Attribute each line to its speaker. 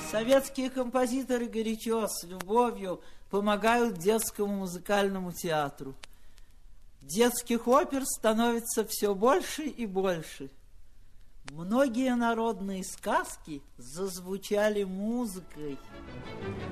Speaker 1: Советские композиторы горячо, с любовью помогают детскому музыкальному театру. Детских опер становится все больше и больше. Многие народные сказки зазвучали музыкой.